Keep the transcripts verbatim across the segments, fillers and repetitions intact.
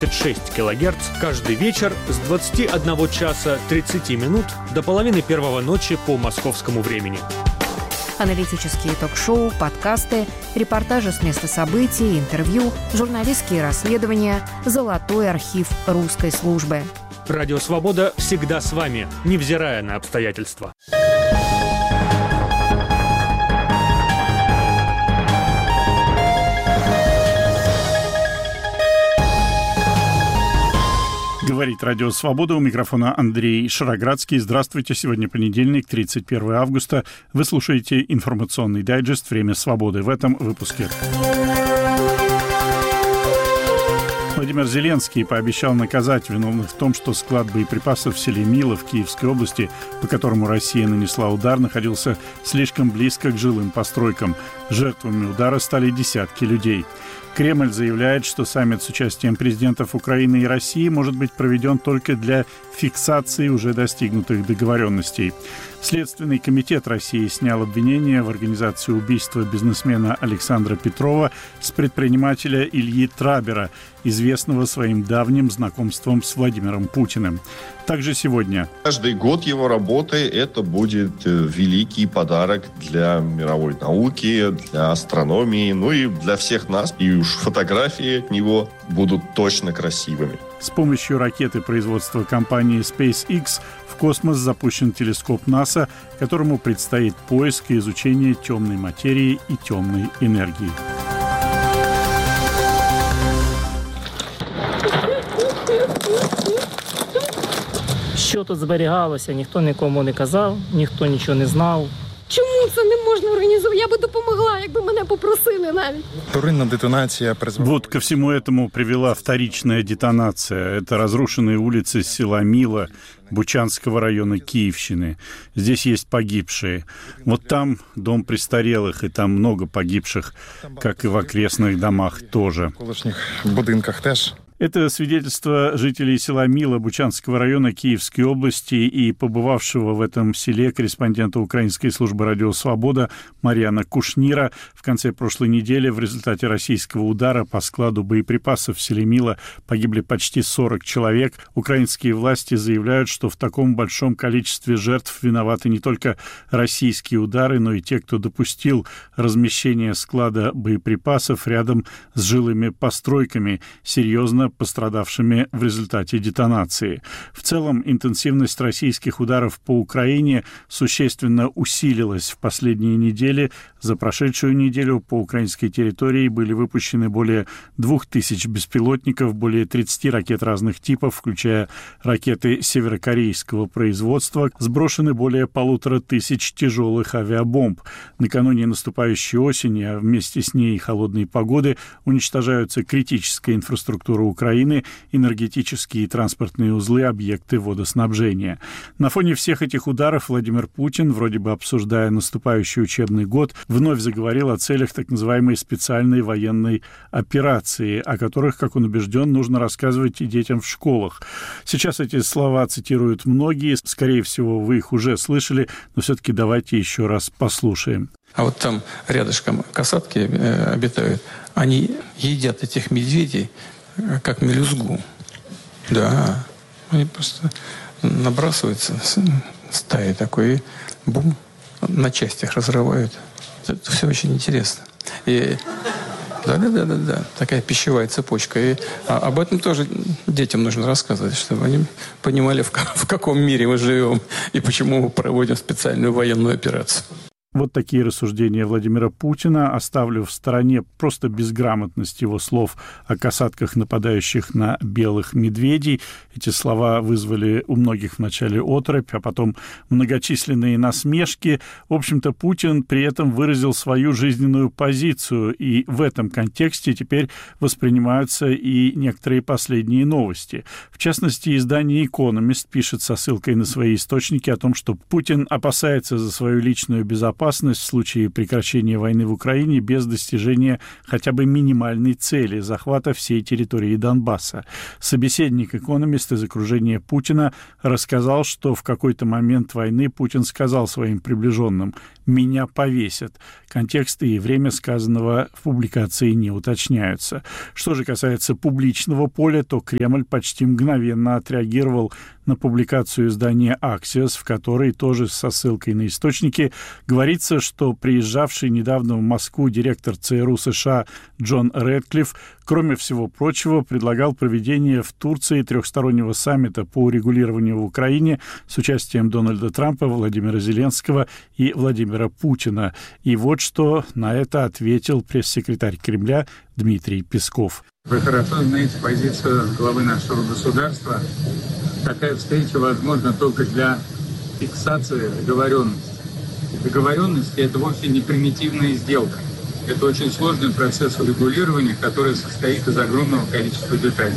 шесть килогерц каждый вечер с двадцати одного часа тридцати минут до половины первого ночи по московскому времени. Аналитические ток-шоу, подкасты, репортажи с места событий, интервью, журналистские расследования, золотой архив русской службы. Радио «Свобода» всегда с вами, невзирая на обстоятельства. Говорит Радио «Свобода», у микрофона Андрей Шароградский. Здравствуйте, сегодня понедельник, тридцать первое августа. Вы слушаете информационный дайджест «Время свободы». В этом выпуске. Владимир Зеленский пообещал наказать виновных в том, что склад боеприпасов в селе Мила в Киевской области, по которому Россия нанесла удар, находился слишком близко к жилым постройкам. Жертвами удара стали десятки людей. Кремль заявляет, что саммит с участием президентов Украины и России может быть проведен только для фиксации уже достигнутых договоренностей. Следственный комитет России снял обвинение в организации убийства бизнесмена Александра Петрова с предпринимателя Ильи Трабера, известного своим давним знакомством с Владимиром Путиным. Также сегодня. Каждый год его работы это будет великий подарок для мировой науки, для астрономии, ну и для всех нас. И уж фотографии от него будут точно красивыми. С помощью ракеты производства компании SpaceX в космос запущен телескоп НАСА, которому предстоит поиск и изучение темной материи и темной энергии. Що тут зберігалося, ніхто нікому не казав, ніхто нічого не знав. Чому це не можна організувати? Я би допомогла, якби мене попросили навіть. Вторинная детонация произвела... Вот ко всему этому привела вторичная детонация. Это разрушенные улицы села Мила Бучанского района Киевщины. Здесь есть погибшие. Вот там дом престарелых, и там много погибших, как и в окрестных домах тоже. В колишних будинках теж. Это свидетельство жителей села Мила Бучанского района Киевской области и побывавшего в этом селе корреспондента Украинской службы «Радио Свобода» Марьяна Кушнира. В конце прошлой недели в результате российского удара по складу боеприпасов в селе Мила погибли почти сорок человек. Украинские власти заявляют, что в таком большом количестве жертв виноваты не только российские удары, но и те, кто допустил размещение склада боеприпасов рядом с жилыми постройками, серьезно пострадавшими в результате детонации. В целом, интенсивность российских ударов по Украине существенно усилилась в последние недели. За прошедшую неделю по украинской территории были выпущены более двух тысяч беспилотников, более тридцати ракет разных типов, включая ракеты северокорейского производства, сброшены более полутора тысяч тяжелых авиабомб. Накануне наступающей осени, а вместе с ней холодной погоды, уничтожаются критическая инфраструктура Украины, Украины, энергетические и транспортные узлы, объекты водоснабжения. На фоне всех этих ударов Владимир Путин, вроде бы обсуждая наступающий учебный год, вновь заговорил о целях так называемой специальной военной операции, о которых, как он убежден, нужно рассказывать и детям в школах. Сейчас эти слова цитируют многие, скорее всего, вы их уже слышали, но все-таки давайте еще раз послушаем. А вот там рядышком касатки э, обитают, они едят этих медведей как мелюзгу. Да, они просто набрасываются стаи такой, и бум, на частях разрывают. Это все очень интересно. И да-да-да-да, такая пищевая цепочка. И а, об этом тоже детям нужно рассказывать, чтобы они понимали, в, в каком мире мы живем и почему мы проводим специальную военную операцию. Вот такие рассуждения Владимира Путина. Оставлю в стороне просто безграмотность его слов о касатках, нападающих на белых медведей. Эти слова вызвали у многих вначале оторопь, а потом многочисленные насмешки. В общем-то, Путин при этом выразил свою жизненную позицию, и в этом контексте теперь воспринимаются и некоторые последние новости. В частности, издание «Экономист» пишет со ссылкой на свои источники о том, что Путин опасается за свою личную безопасность опасность в случае прекращения войны в Украине без достижения хотя бы минимальной цели захвата всей территории Донбасса. Собеседник, экономист из окружения Путина, рассказал, что в какой-то момент войны Путин сказал своим приближенным: «Меня повесят». Контекст и время сказанного в публикации не уточняются. Что же касается публичного поля, то Кремль почти мгновенно отреагировал на публикацию издания «Аксиос», в которой тоже со ссылкой на источники говорится, что приезжавший недавно в Москву директор ЦРУ США Джон Рэдклифф, кроме всего прочего, предлагал проведение в Турции трехстороннего саммита по урегулированию в Украине с участием Дональда Трампа, Владимира Зеленского и Владимира Путина. И вот что на это ответил пресс-секретарь Кремля Дмитрий Песков. Вы хорошо знаете позицию главы нашего государства. Такая встреча возможна только для фиксации договоренности. Договоренности – это вовсе не примитивная сделка. Это очень сложный процесс урегулирования, который состоит из огромного количества деталей.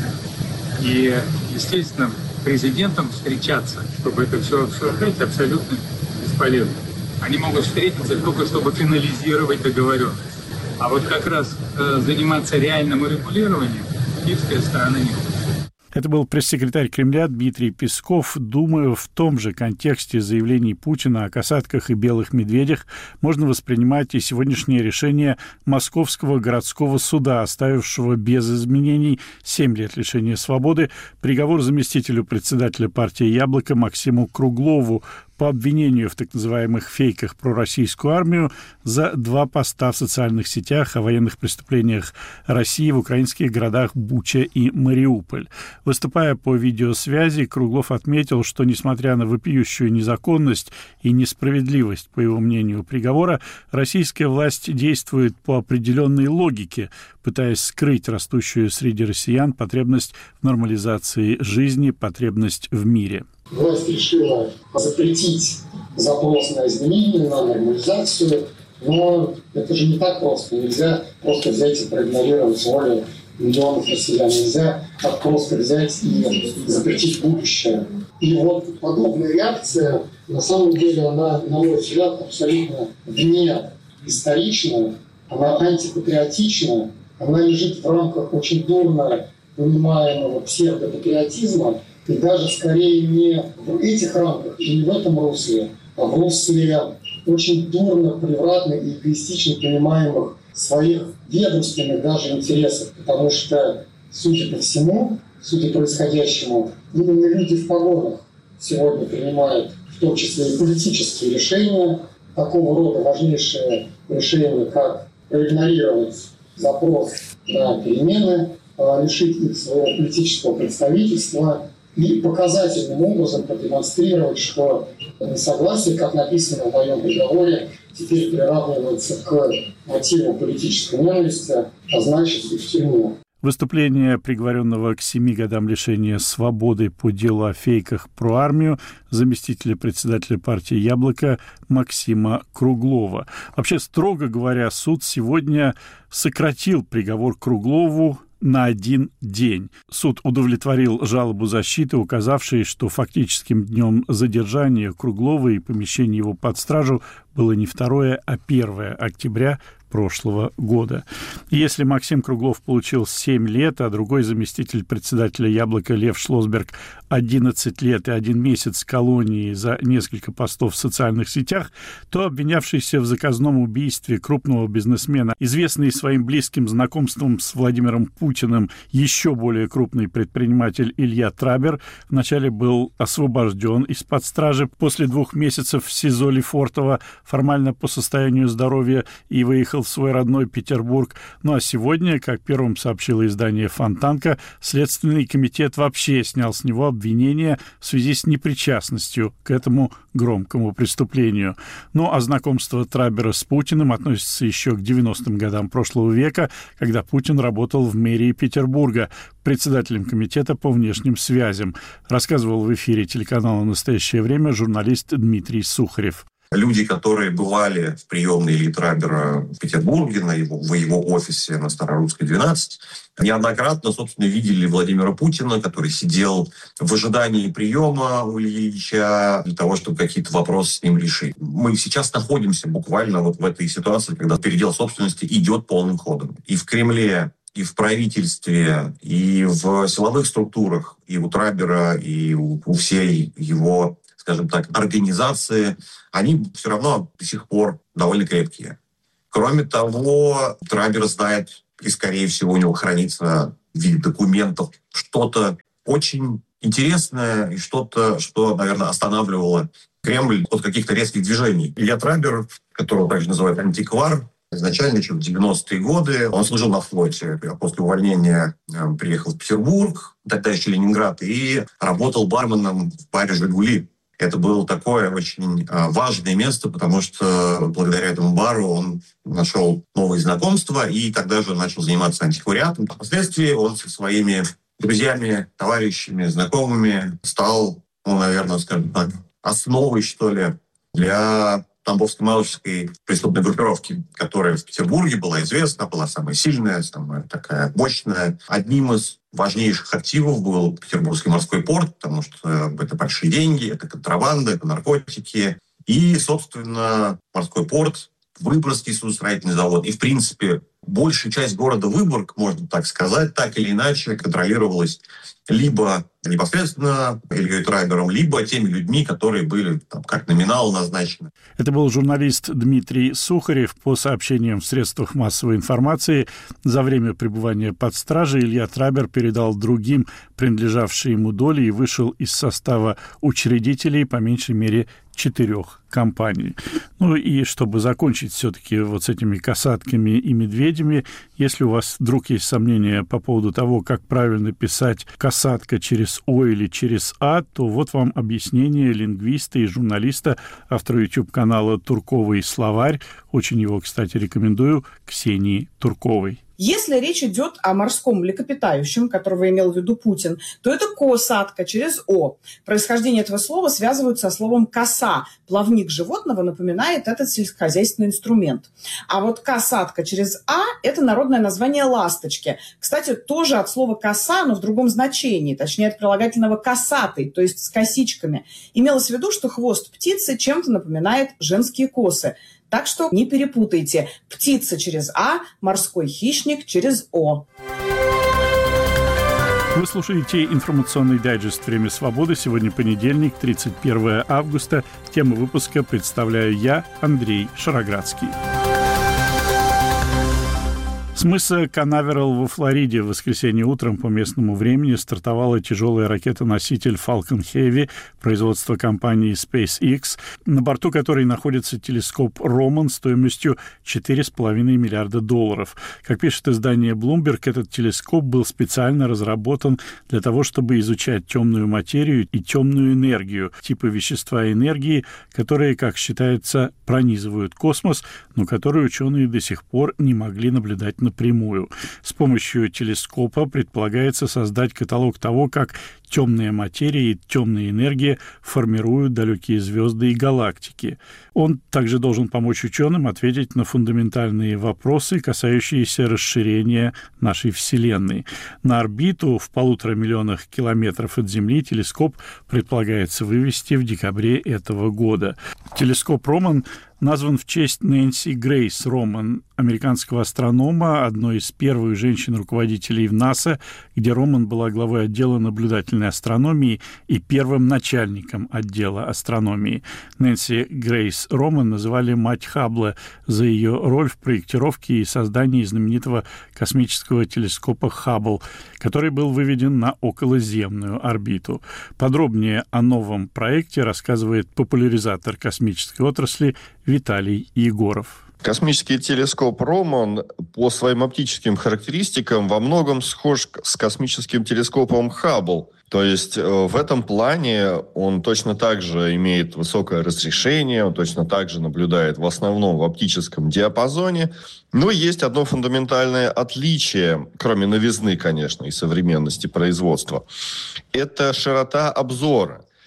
И, естественно, президентам встречаться, чтобы это все обсуждать, абсолютно бесполезно. Они могут встретиться только, чтобы финализировать договоренность. А вот как раз э, заниматься реальным урегулированием киевская сторона не хочет. Это был пресс-секретарь Кремля Дмитрий Песков. Думаю, в том же контексте заявлений Путина о касатках и белых медведях можно воспринимать и сегодняшнее решение Московского городского суда, оставившего без изменений семь лет лишения свободы приговор заместителю председателя партии «Яблоко» Максиму Круглову по обвинению в так называемых фейках про российскую армию за два поста в социальных сетях о военных преступлениях России в украинских городах Буча и Мариуполь. Выступая по видеосвязи, Круглов отметил, что, несмотря на вопиющую незаконность и несправедливость, по его мнению, приговора, российская власть действует по определенной логике, пытаясь скрыть растущую среди россиян потребность в нормализации жизни, потребность в мире. Власть решила запретить запрос на изменения, на нормализацию, но это же не так просто. Нельзя просто взять и проигнорировать волю миллионов россиян. Нельзя так просто взять и запретить будущее. И вот подобная реакция, на самом деле, она, на мой взгляд, абсолютно вне исторична, она антипатриотична, она лежит в рамках очень дурно понимаемого псевдопатриотизма, и даже скорее не в этих рамках и не в этом русле, а в русле очень дурно, превратно и эгоистично понимаемых своих ведомственных даже интересов. Потому что, судя по всему, судя по происходящему, именно люди в погонах сегодня принимают в том числе и политические решения, такого рода важнейшие решения, как проигнорировать запрос на перемены, лишить их своего политического представительства, и показательным образом продемонстрировать, что несогласие, как написано в моем приговоре, теперь приравнивается к мотиву политической ненависти, а значит и в тюрьму. Выступление приговоренного к семи годам лишения свободы по делу о фейках про армию заместителя председателя партии «Яблоко» Максима Круглова. Вообще, строго говоря, суд сегодня сократил приговор Круглову на один день. Суд удовлетворил жалобу защиты, указавшей, что фактическим днем задержания Круглова и помещения его под стражу было не второе, а первое октября прошлого года. И если Максим Круглов получил семь лет, а другой заместитель председателя «Яблоко» Лев Шлосберг одиннадцать лет и один месяц колонии за несколько постов в социальных сетях, то обвинявшийся в заказном убийстве крупного бизнесмена, известный своим близким знакомством с Владимиром Путиным, еще более крупный предприниматель Илья Трабер вначале был освобожден из-под стражи после двух месяцев в СИЗО Лефортово, формально по состоянию здоровья, и выехал в свой родной Петербург. Ну а сегодня, как первым сообщило издание «Фонтанка», Следственный комитет вообще снял с него обвинения в связи с непричастностью к этому громкому преступлению. Ну а знакомство Трабера с Путиным относится еще к девяностым годам прошлого века, когда Путин работал в мэрии Петербурга председателем комитета по внешним связям, рассказывал в эфире телеканала «Настоящее время» журналист Дмитрий Сухарев. люди, которые бывали в приемной Ильи Трабера в Петербурге, на его, в его офисе на Старорусской, двенадцать, неоднократно, собственно, видели Владимира Путина, который сидел в ожидании приема у Ильи Ильича для того, чтобы какие-то вопросы с ним решить. Мы сейчас находимся буквально вот в этой ситуации, когда передел собственности идет полным ходом. И в Кремле, и в правительстве, и в силовых структурах, и у Трабера, и у, у всей его, скажем так, организации, они все равно до сих пор довольно крепкие. Кроме того, Трабер знает, и, скорее всего, у него хранится в виде документов что-то очень интересное и что-то, что, наверное, останавливало Кремль от каких-то резких движений. Илья Трабер, которого также называют антиквар, изначально еще в девяностые годы он служил на флоте. После увольнения приехал в Петербург, тогда еще Ленинград, и работал барменом в баре «Жигули». Это было такое очень важное место, потому что благодаря этому бару он нашел новые знакомства и тогда же начал заниматься антиквариатом. Впоследствии он со своими друзьями, товарищами, знакомыми стал, ну, наверное, скажем так, основой, что ли, для Тамбовско-Малышевской преступной группировки, которая в Петербурге была известна, была самая сильная, самая такая мощная. Одним из важнейших активов был Петербургский морской порт, потому что это большие деньги, это контрабанда, это наркотики. И, собственно, морской порт, Выборгский судостроительный завод и, в принципе, большая часть города Выборг, можно так сказать, так или иначе контролировалась либо непосредственно Ильей Трабером, либо теми людьми, которые были там, как номинал назначены. Это был журналист Дмитрий Сухарев. По сообщениям в средствах массовой информации, за время пребывания под стражей Илья Трабер передал другим принадлежавшие ему доли и вышел из состава учредителей по меньшей мере четырех компаний. Ну и чтобы закончить все-таки вот с этими касатками и медведями, если у вас вдруг есть сомнения по поводу того, как правильно писать касатка через О или через А, то вот вам объяснение лингвиста и журналиста, автора YouTube-канала «Турковый словарь». Очень его, кстати, рекомендую, Ксении Турковой. Если речь идет о морском млекопитающем, которого имел в виду Путин, то это косатка через О. Происхождение этого слова связывают со словом коса. Плавник животного напоминает этот сельскохозяйственный инструмент. А вот касатка через А – это народное название ласточки. Кстати, тоже от слова коса, но в другом значении, точнее от прилагательного косатый, то есть с косичками. Имелось в виду, что хвост птицы чем-то напоминает женские косы. Так что не перепутайте. Птица через А, морской хищник через О. Вы слушаете информационный дайджест «Время свободы». Сегодня понедельник, тридцать первое августа. Тему выпуска представляю я, Андрей Шароградский. С мыса Канаверал во Флориде в воскресенье утром по местному времени стартовала тяжелая ракета-носитель Falcon Heavy производства компании SpaceX, на борту которой находится телескоп Роман стоимостью четыре с половиной миллиарда долларов. Как пишет издание Bloomberg, этот телескоп был специально разработан для того, чтобы изучать темную материю и темную энергию, типы вещества и энергии, которые, как считается, пронизывают космос, но которые ученые до сих пор не могли наблюдать напрямую. С помощью телескопа предполагается создать каталог того, как темная материя и темная энергия формируют далекие звезды и галактики. Он также должен помочь ученым ответить на фундаментальные вопросы, касающиеся расширения нашей Вселенной. На орбиту в полутора миллионах километров от Земли телескоп предполагается вывести в декабре этого года. Телескоп Роман назван в честь Нэнси Грейс Роман, американского астронома, одной из первых женщин-руководителей в НАСА, где Роман была главой отдела наблюдательной астрономии и первым начальником отдела астрономии. Нэнси Грейс Роман называли мать Хаббла за ее роль в проектировке и создании знаменитого космического телескопа Хаббл, который был выведен на околоземную орбиту. Подробнее о новом проекте рассказывает популяризатор космической отрасли Виталий Егоров. Космический телескоп «Роман» по своим оптическим характеристикам во многом схож с космическим телескопом «Хаббл». То есть в этом плане он точно так же имеет высокое разрешение, он точно так же наблюдает в основном в оптическом диапазоне. Но есть одно фундаментальное отличие, кроме новизны, конечно, и современности производства. Это широта обзора.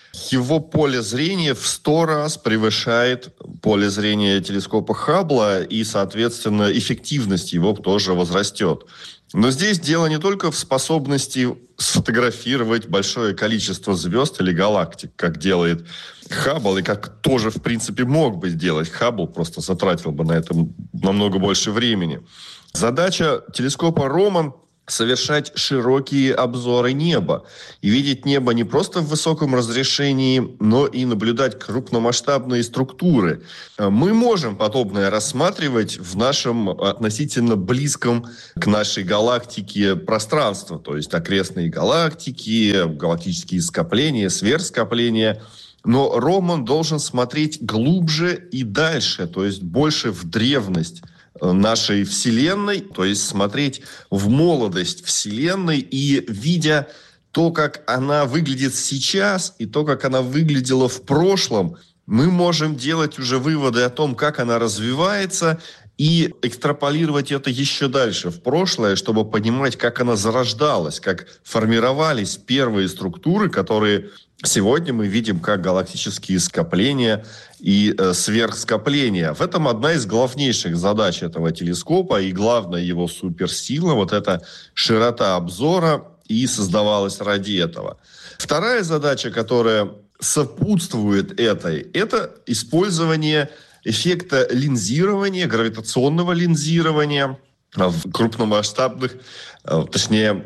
его поле зрения в сто раз превышает поле зрения телескопа Хаббла, и, соответственно, эффективность его тоже возрастет. Но здесь дело не только в способности сфотографировать большое количество звезд или галактик, как делает Хаббл, и как тоже, в принципе, мог бы сделать Хаббл, просто затратил бы на это намного больше времени. Задача телескопа Роман — совершать широкие обзоры неба и видеть небо не просто в высоком разрешении, но и наблюдать крупномасштабные структуры. Мы можем подобное рассматривать в нашем относительно близком к нашей галактике пространстве, то есть окрестные галактики, галактические скопления, сверхскопления. Но Роман должен смотреть глубже и дальше, то есть больше в древность нашей Вселенной, то есть смотреть в молодость Вселенной и, видя то, как она выглядит сейчас, и то, как она выглядела в прошлом, мы можем делать уже выводы о том, как она развивается, и экстраполировать это еще дальше в прошлое, чтобы понимать, как она зарождалась, как формировались первые структуры, которые сегодня мы видим как галактические скопления и э, сверхскопления. В этом одна из главнейших задач этого телескопа и главная его суперсила, вот эта широта обзора, и создавалась ради этого. Вторая задача, которая сопутствует этой, это использование эффекта линзирования, гравитационного линзирования в крупномасштабных, точнее,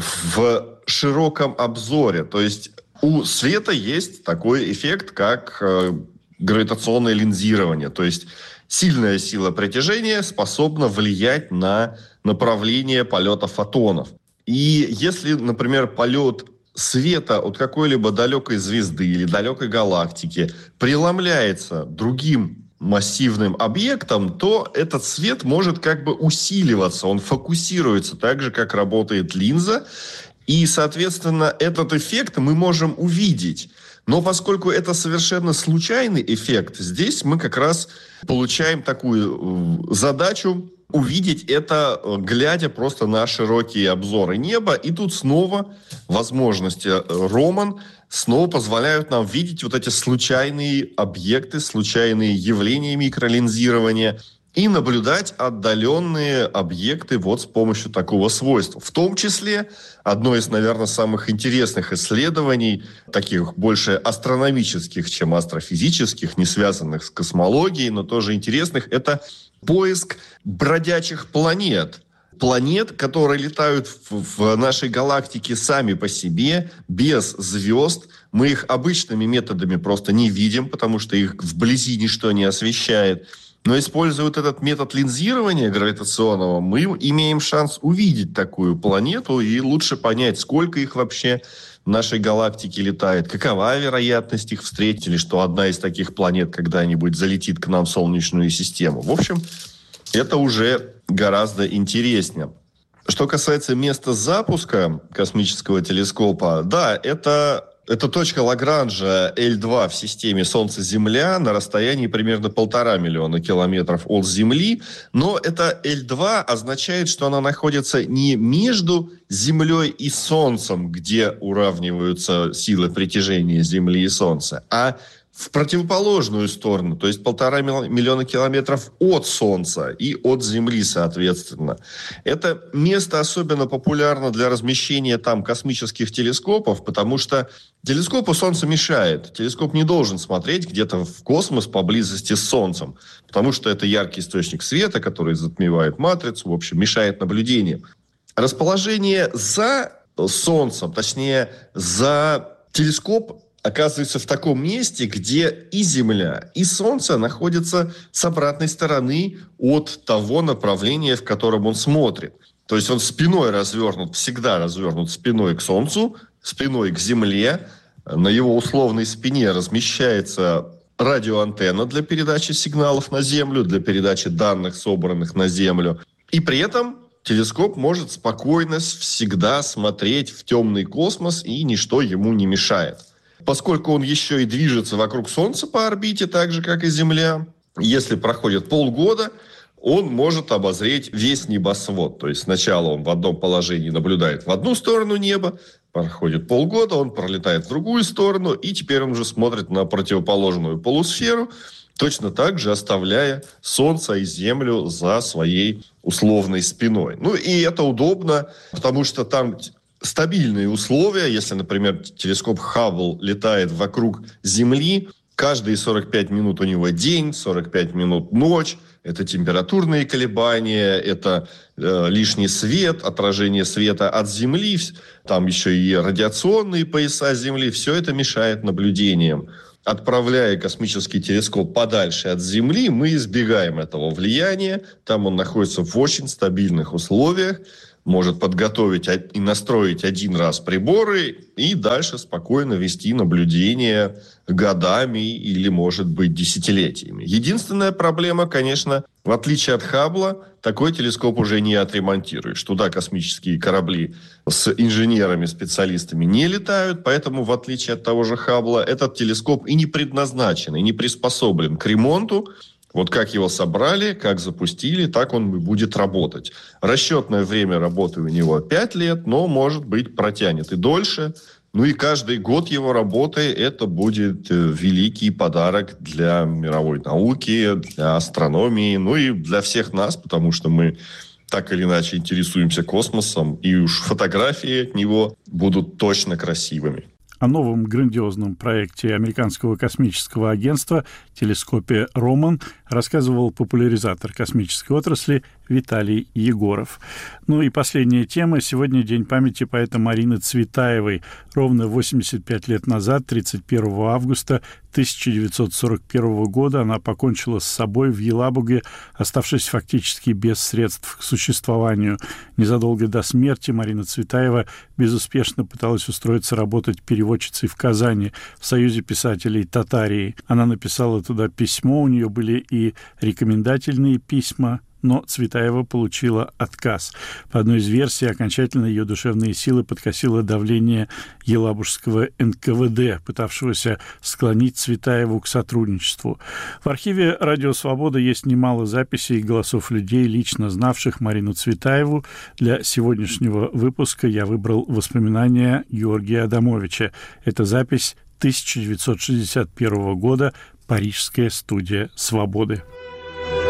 в широком обзоре. То есть у света есть такой эффект, как гравитационное линзирование. То есть сильная сила притяжения способна влиять на направление полета фотонов. И если, например, полет света от какой-либо далекой звезды или далекой галактики преломляется другим массивным объектом, то этот свет может как бы усиливаться, он фокусируется так же, как работает линза, и, соответственно, этот эффект мы можем увидеть. Но поскольку это совершенно случайный эффект, здесь мы как раз получаем такую задачу увидеть это, глядя просто на широкие обзоры неба. И тут снова возможности Роман снова позволяют нам видеть вот эти случайные объекты, случайные явления микролинзирования и наблюдать отдаленные объекты вот с помощью такого свойства. В том числе одно из, наверное, самых интересных исследований, таких больше астрономических, чем астрофизических, не связанных с космологией, но тоже интересных, это поиск бродячих планет. Планет, которые летают в, в нашей галактике сами по себе, без звезд. Мы их обычными методами просто не видим, потому что их вблизи ничто не освещает. Но используя вот этот метод линзирования гравитационного, мы имеем шанс увидеть такую планету и лучше понять, сколько их вообще в нашей галактике летает, какова вероятность их встретить, или что одна из таких планет когда-нибудь залетит к нам в Солнечную систему. В общем, это уже гораздо интереснее. Что касается места запуска космического телескопа, да, это, это точка Лагранжа эль два в системе Солнце-Земля на расстоянии примерно полтора миллиона километров от Земли. Но это эль два означает, что она находится не между Землей и Солнцем, где уравниваются силы притяжения Земли и Солнца, а в противоположную сторону, то есть полтора миллиона километров от Солнца и от Земли, соответственно. Это место особенно популярно для размещения там космических телескопов, потому что телескопу Солнце мешает. Телескоп не должен смотреть где-то в космос поблизости с Солнцем, потому что это яркий источник света, который затмевает матрицу, в общем, мешает наблюдениям. Расположение за Солнцем, точнее, за телескоп оказывается в таком месте, где и Земля, и Солнце находятся с обратной стороны от того направления, в котором он смотрит. То есть он спиной развернут, всегда развернут спиной к Солнцу, спиной к Земле. На его условной спине размещается радиоантенна для передачи сигналов на Землю, для передачи данных, собранных на Землю. И при этом телескоп может спокойно всегда смотреть в темный космос, и ничто ему не мешает. Поскольку он еще и движется вокруг Солнца по орбите, так же, как и Земля, если проходит полгода, он может обозреть весь небосвод. То есть сначала он в одном положении наблюдает в одну сторону неба, проходит полгода, он пролетает в другую сторону, и теперь он уже смотрит на противоположную полусферу, точно так же оставляя Солнце и Землю за своей условной спиной. Ну и это удобно, потому что там стабильные условия. Если, например, телескоп Хаббл летает вокруг Земли, каждые сорок пять минут у него день, сорок пять минут ночь. Это температурные колебания, это э, лишний свет, отражение света от Земли, там еще и радиационные пояса Земли. Все это мешает наблюдениям. Отправляя космический телескоп подальше от Земли, мы избегаем этого влияния. Там он находится в очень стабильных условиях, может подготовить и настроить один раз приборы и дальше спокойно вести наблюдение годами или, может быть, десятилетиями. Единственная проблема, конечно, в отличие от Хаббла, такой телескоп уже не отремонтируешь. Туда космические корабли с инженерами, специалистами не летают, поэтому, в отличие от того же Хаббла, этот телескоп и не предназначен, и не приспособлен к ремонту. Вот как его собрали, как запустили, так он и будет работать. Расчетное время работы у него пять лет, но, может быть, протянет и дольше. Ну и каждый год его работы это будет великий подарок для мировой науки, для астрономии, ну и для всех нас, потому что мы так или иначе интересуемся космосом, и уж фотографии от него будут точно красивыми. О новом грандиозном проекте американского космического агентства телескопе «Роман» рассказывал популяризатор космической отрасли Виталий Егоров. Ну и последняя тема. Сегодня день памяти поэта Марины Цветаевой. Ровно восемьдесят пять лет назад, тридцать первого августа тысяча девятьсот сорок первого года, она покончила с собой в Елабуге, оставшись фактически без средств к существованию. Незадолго до смерти Марина Цветаева безуспешно пыталась устроиться работать переводчицей в Казани в Союзе писателей Татарии. Она написала туда письмо, у нее были и рекомендательные письма, но Цветаева получила отказ. По одной из версий, окончательно ее душевные силы подкосило давление елабужского эн ка вэ дэ, пытавшегося склонить Цветаеву к сотрудничеству. В архиве «Радио Свобода» есть немало записей и голосов людей, лично знавших Марину Цветаеву. Для сегодняшнего выпуска я выбрал воспоминания Георгия Адамовича. Это запись тысяча девятьсот шестьдесят первого года, Парижская студия «Свободы».